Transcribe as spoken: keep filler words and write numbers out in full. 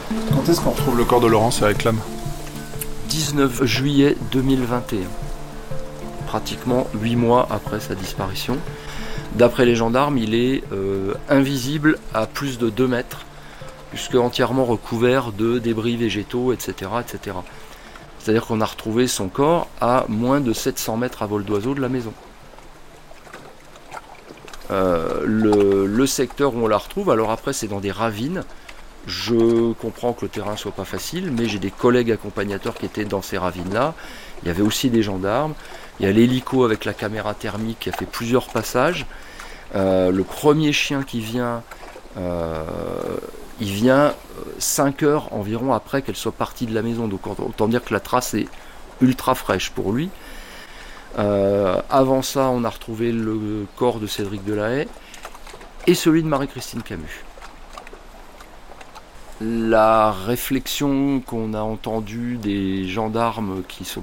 Quand est-ce qu'on retrouve le corps de Laurence et réclame ? dix-neuf juillet deux mille vingt et un, pratiquement huit mois après sa disparition. D'après les gendarmes, il est euh, invisible à plus de deux mètres, puisque entièrement recouvert de débris végétaux, et cetera, et cetera. C'est-à-dire qu'on a retrouvé son corps à moins de sept cents mètres à vol d'oiseau de la maison. Euh, le, le secteur où on la retrouve, alors après c'est dans des ravines. Je comprends que le terrain soit pas facile, mais j'ai des collègues accompagnateurs qui étaient dans ces ravines-là. Il y avait aussi des gendarmes. Il y a l'hélico avec la caméra thermique qui a fait plusieurs passages. Euh, le premier chien qui vient, euh, il vient cinq heures environ après qu'elle soit partie de la maison. Donc autant dire que la trace est ultra fraîche pour lui. Euh, avant ça, on a retrouvé le corps de Cédric Delahaye et celui de Marie-Christine Camus. La réflexion qu'on a entendue des gendarmes qui sont